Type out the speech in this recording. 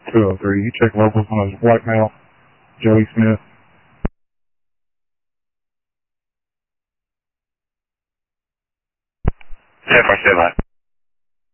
203. You check locals on his white male, Joey Smith. Yeah, 4 stand by.